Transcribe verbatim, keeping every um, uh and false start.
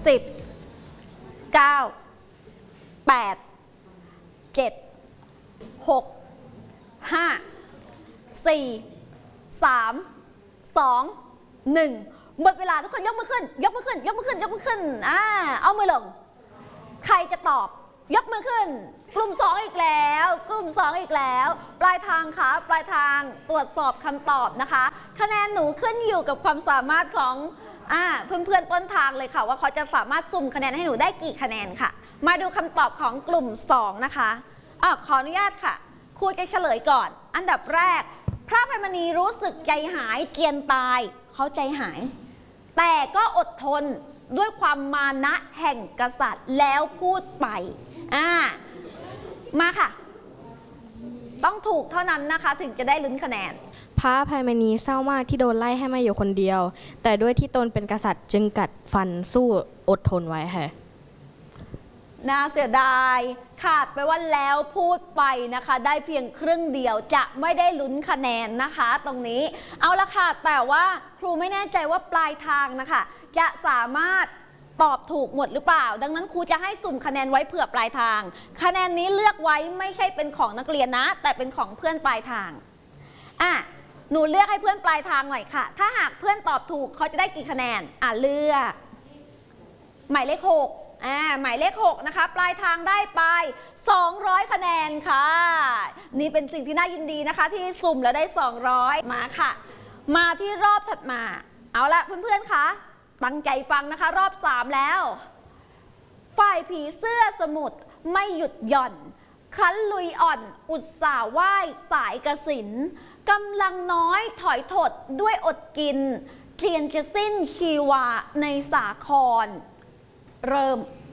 สิบเก้าแปดเจ็ดหกห้าสี่สามสองหนึ่งหมดเวลาทุกคนยกมือขึ้นยกมือขึ้นยกมือขึ้นยกมือขึ้นอ่าเอามือลงใครจะตอบยกมือขึ้นกลุ่มสองอีกแล้วกลุ่มสองอีกแล้วปลายทางค่ะปลายทางตรวจสอบคำตอบนะคะคะแนนหนูขึ้นอยู่กับความสามารถของอ่าเพื่อนๆต้นทางเลยค่ะว่าเขาจะสามารถสุ่มคะแนนให้หนูได้กี่คะแนนค่ะมาดูคำตอบของกลุ่มสองนะคะอ่าขออนุญาตค่ะครูจะเฉลยก่อนอันดับแรกพระอภัยมณีรู้สึกใจหายเกียนตายเขาใจหายแต่ก็อดทนด้วยความมานะแห่งกษัตริย์แล้วพูดไปอ่ามาค่ะต้องถูกเท่านั้นนะคะถึงจะได้ลุ้นคะแนนพระอภัยมณีเศร้ามากที่โดนไล่ให้มาอยู่คนเดียวแต่ด้วยที่ตนเป็นกษัตริย์จึงกัดฟันสู้อดทนไว้ค่ะน่าเสียดายขาดไปว่าแล้วพูดไปนะคะได้เพียงครึ่งเดียวจะไม่ได้ลุ้นคะแนนนะคะตรงนี้เอาละค่ะแต่ว่าครูไม่แน่ใจว่าปลายทางนะคะจะสามารถตอบถูกหมดหรือเปล่าดังนั้นครูจะให้สุ่มคะแนนไว้เผื่อปลายทางคะแนนนี้เลือกไว้ไม่ใช่เป็นของนักเรียนนะแต่เป็นของเพื่อนปลายทางอ่ะหนูเลือกให้เพื่อนปลายทางหน่อยค่ะถ้าหากเพื่อนตอบถูกเขาจะได้กี่คะแนนอ่ะเลือกหมายเลขหกอ่าหมายเลขหกนะคะปลายทางได้ไปสองร้อยคะแนนค่ะนี่เป็นสิ่งที่น่ายินดีนะคะที่สุ่มแล้วได้สองร้อยมาค่ะมาที่รอบถัดมาเอาละเพื่อนๆคะตั้งใจฟังนะคะรอบสามแล้วฝ่ายผีเสื้อสมุทรไม่หยุดหย่อนครั้นลุยอ่อนอุตส่าห์ไหว้สายกสินกำลังน้อยถอยถดด้วยอดกินเทียนจะสิ้นชีวาในสาครเริ่ม